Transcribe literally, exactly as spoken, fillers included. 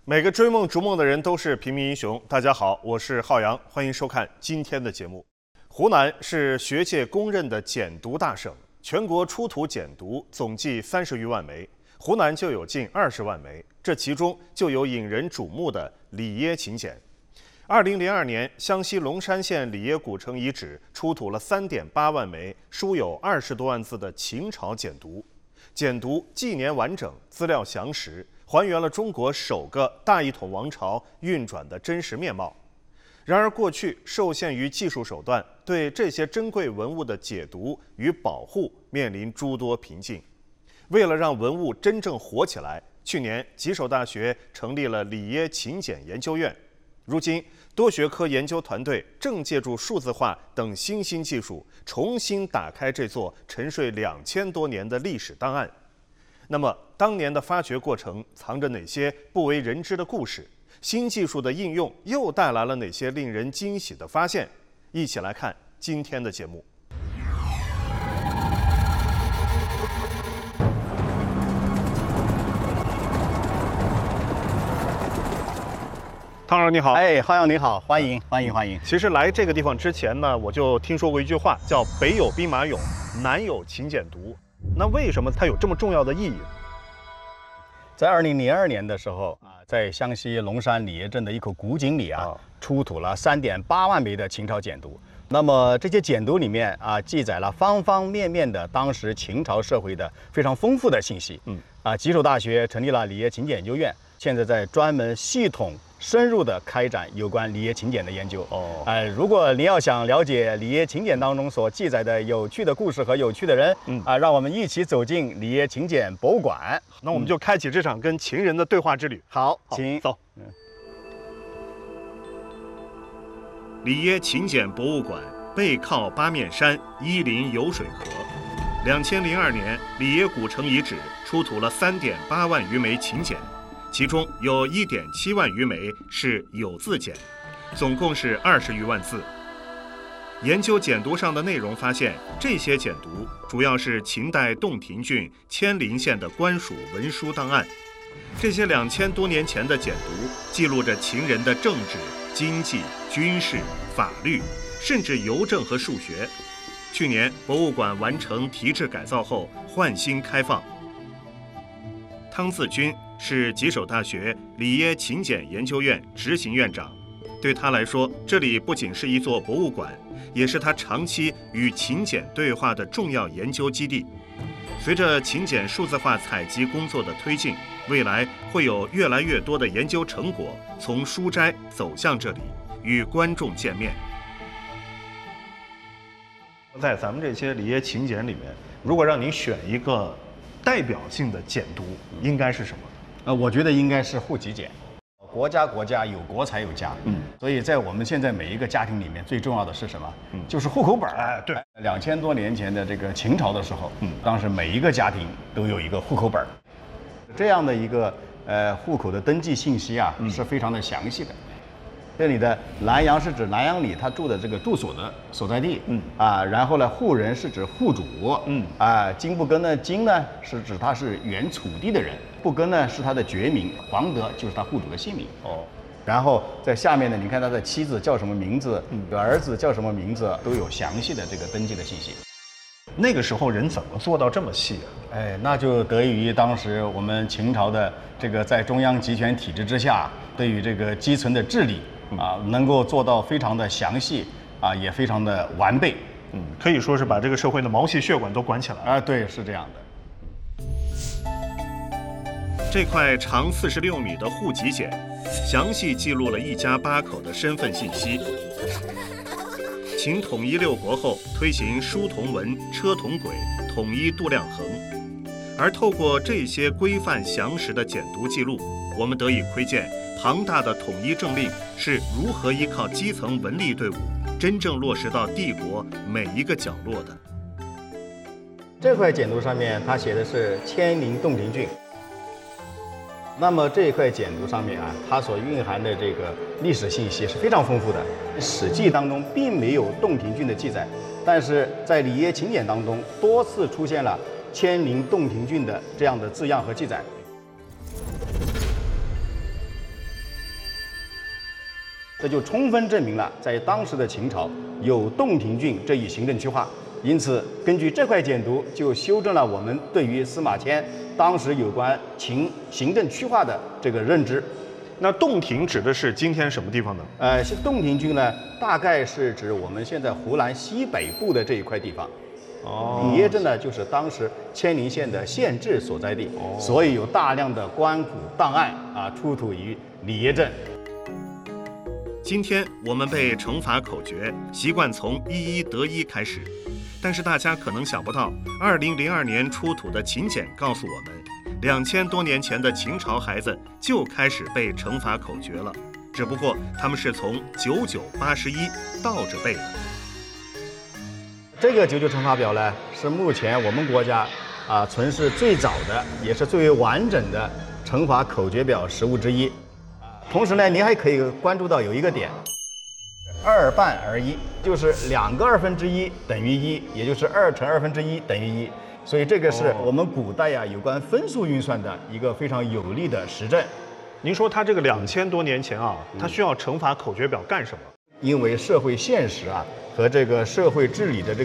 每个追梦逐梦的人都是平民英雄。大家好，我是浩洋，欢迎收看今天的节目。湖南是学界公认的减毒大省，全国出土减毒总计三十余万枚，湖南就有近二十万枚，这其中就有引人瞩目的里耶秦碱。二零零二年，湘西龙山县里耶古城遗址出土了三点八万枚，书有二十多万字的秦朝简牍。简牍纪年完整，资料详实，还原了中国首个大一统王朝运转的真实面貌。然而，过去受限于技术手段，对这些珍贵文物的解读与保护面临诸多瓶颈。为了让文物真正活起来，去年吉首大学成立了里耶秦简研究院。如今，多学科研究团队正借助数字化等新兴技术，重新打开这座沉睡两千多年的历史档案。那么，当年的发掘过程藏着哪些不为人知的故事？新技术的应用又带来了哪些令人惊喜的发现？一起来看今天的节目。汤老师你好。 哎，浩洋你好，欢迎欢迎欢迎。 其实来这个地方之前呢，我就听说过一句话，叫“北有兵马俑，南有秦简牍”。那为什么它有这么重要的意义？ 在二零零二年的时候啊，在湘西龙山里耶镇的一口古井里啊，出土了三点八万枚的秦朝简牍。那么这些简牍里面啊，记载了方方面面的当时秦朝社会的非常丰富的信息。嗯啊，吉首大学成立了里耶秦简研究院，现在在专门系统深入的开展有关里耶秦简的研究。哦，哎，如果您要想了解里耶秦简当中所记载的有趣的故事和有趣的人，嗯啊，让我们一起走进里耶秦简博物馆。 那我们就开启这场跟秦人的对话之旅。 好，请走。嗯，里耶秦简博物馆背靠八面山，依临颐水河。两千零二年，里耶古城遗址出土了三点八万余枚秦简。其中有一点七万余枚是有字简，总共是二十余万字。研究简牍上的内容发现，这些简牍主要是秦代洞庭郡阡陵县的官署文书档案。这些两千多年前的简牍记录着秦人的政治、经济、军事、法律，甚至邮政和数学。去年，博物馆完成提质改造后焕新开放。汤自军是吉首大学里耶秦简研究院执行院长，对他来说，这里不仅是一座博物馆，也是他长期与秦简对话的重要研究基地。随着秦简数字化采集工作的推进，未来会有越来越多的研究成果从书斋走向这里，与观众见面。在咱们这些里耶秦简里面，如果让你选一个代表性的简牍，应该是什么？ 呃，我觉得应该是户籍简。国家国家有国才有家，嗯，所以在我们现在每一个家庭里面，最重要的是什么？嗯，就是户口本。 哎，对， 两千多年前的这个秦朝的时候，嗯，当时每一个家庭都有一个户口本，这样的一个呃户口的登记信息啊，是非常的详细的。这里的南阳是指南阳里他住的这个住所的所在地，嗯啊，然后呢，户人是指户主，嗯啊，金不更呢，金呢是指他是原楚地的人，不更呢是他的爵名，黄德就是他户主的姓名。哦，然后在下面呢，你看他的妻子叫什么名字，嗯，儿子叫什么名字，都有详细的这个登记的信息。 那个时候人怎么做到这么细啊？ 哎，那就得益于当时我们秦朝的这个在中央集权体制之下，对于这个基层的治理。啊，能够做到非常的详细啊，也非常的完备， 嗯，可以说是把这个社会的毛细血管都管起来了啊。对，是这样的。 这块长四十六米的户籍简，详细记录了一家八口的身份信息。秦统一六国后，推行书同文、车同轨，统一度量衡。而透过这些规范详实的简牍记录，我们得以窥见庞大的统一政令是如何依靠基层文力队伍，真正落实到帝国每一个角落的。 这块简牍上面，它写的是阡陵洞庭郡。那么这一块简牍上面啊，它所蕴含的这个历史信息是非常丰富的。《史记》当中并没有洞庭郡的记载，但是在里耶秦简当中多次出现了阡陵洞庭郡的这样的字样和记载。 这就充分证明了在当时的秦朝有洞庭郡这一行政区划。因此，根据这块简牍，就修正了我们对于司马迁当时有关秦行政区划的这个认知。 那洞庭指的是今天什么地方呢？ 呃，洞庭郡呢，大概是指我们现在湖南西北部的这一块地方。 哦， 里耶镇呢，就是当时千陵县的县治所在地，哦、所以有大量的官古档案啊出土于里耶镇。 今天我们背乘法口诀，习惯从一一得一开始，但是大家可能想不到，二零零二年出土的秦简告诉我们，两千多年前的秦朝孩子就开始背乘法口诀了，只不过他们是从九九八十一倒着背的。 这个九九乘法表呢，是目前我们国家啊存世最早的，也是最为完整的乘法口诀表实物之一。同时呢，您还可以关注到有一个点，二半而一，就是两个二分之一等于一，也就是二乘二分之一等于一。所以这个是我们古代呀有关分数运算的一个非常有力的实证。 您说它这个两千多年前啊，它需要乘法口诀表干什么？ 因为社会现实啊和这个社会治理的这个